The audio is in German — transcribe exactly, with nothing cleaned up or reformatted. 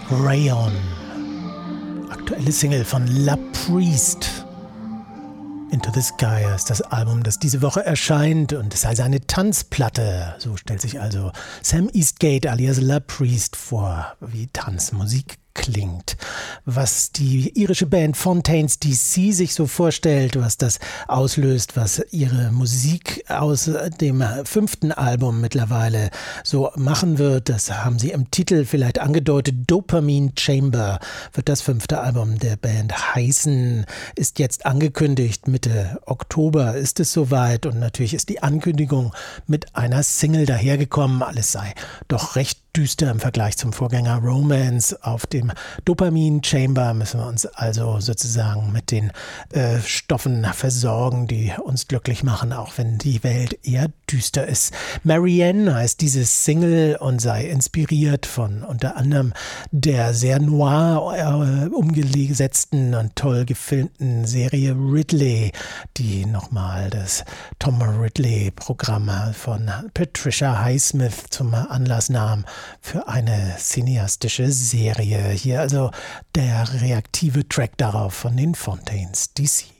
Rayon. Aktuelle Single von La Priest. Into the Sky ist das Album, das diese Woche erscheint, und es sei seine Tanzplatte. So stellt sich also Sam Eastgate alias La Priest vor, wie Tanzmusik klingt. Was die irische Band Fontaines D C sich so vorstellt, was das auslöst, was ihre Musik aus dem fünften Album mittlerweile so machen wird, das haben sie im Titel vielleicht angedeutet. Dopamine Chamber wird das fünfte Album der Band heißen, ist jetzt angekündigt. Mitte Oktober ist es soweit, und natürlich ist die Ankündigung mit einer Single dahergekommen. Alles sei doch recht düster im Vergleich zum Vorgänger Romance. Auf dem Dopamine Chamber müssen wir uns also sozusagen mit den äh, Stoffen versorgen, die uns glücklich machen, auch wenn die Welt eher düster ist. Marianne heißt diese Single und sei inspiriert von unter anderem der sehr noir äh, umgesetzten und toll gefilmten Serie Ridley, die nochmal das Tom Ridley-Programm von Patricia Highsmith zum Anlass nahm für eine cineastische Serie. Hier also der reaktive Track darauf von den Fontaines D C.